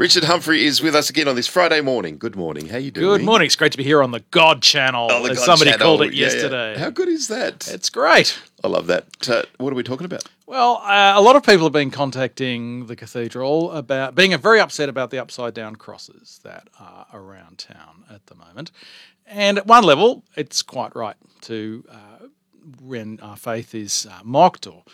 Richard Humphrey is with us again on this Friday morning. Good morning. How you doing? Good morning. It's great to be here on the God Channel, as God somebody Channel. called it yesterday. Yeah. How good is that? It's great. I love that. What are we talking about? Well, a lot of people have been contacting the cathedral about being very upset about the upside-down crosses that are around town at the moment. And at one level, it's quite right to, when our faith is mocked or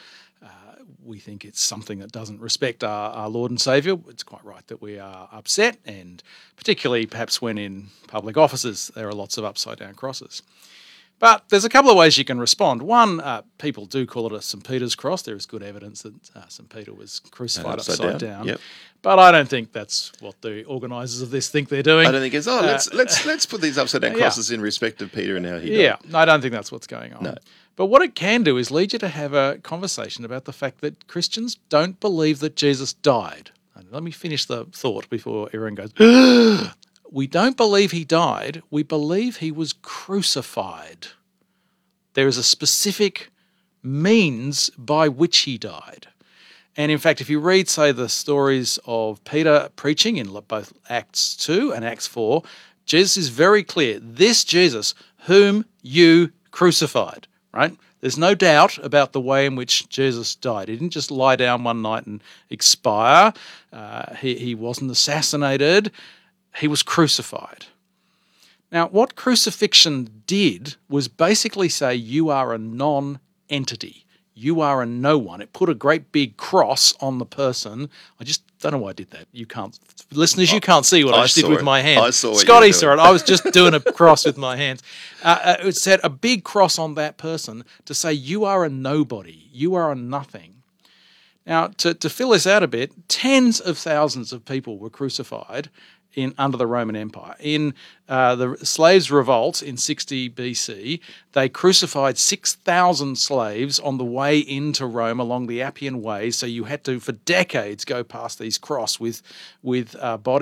we think it's something that doesn't respect our Lord and Saviour, it's quite right that we are upset, and particularly perhaps when in public offices there are lots of upside-down crosses. But there's a couple of ways you can respond. One, people do call it a St. Peter's cross. There is good evidence that St. Peter was crucified upside down. Yep. But I don't think that's what the organisers of this think they're doing. I don't think it's, let's put these upside-down crosses in respect of Peter and how he died. Yeah, I don't think that's what's going on. No. But what it can do is lead you to have a conversation about the fact that Christians don't believe that Jesus died. And let me finish the thought before everyone goes, we don't believe he died, we believe he was crucified. There is a specific means by which he died. And in fact, if you read, say, the stories of Peter preaching in both Acts 2 and Acts 4, Jesus is very clear, this Jesus whom you crucified, right? There's no doubt about the way in which Jesus died. He didn't just lie down one night and expire. He wasn't assassinated. He was crucified. Now, what crucifixion did was basically say you are a non-entity. You are a no one. It put a great big cross on the person. I just don't know why I did that. You can't, listeners, you can't see what I just did with my hand. I saw what Scotty you were saw it. I was just doing a cross with my hands. It said a big cross on that person to say you are a nobody. You are a nothing. Now, to fill this out a bit, tens of thousands of people were crucified under the Roman Empire. In the slaves' revolt in 60 BC, they crucified 6,000 slaves on the way into Rome along the Appian Way, so you had to, for decades, go past these crosses with bodies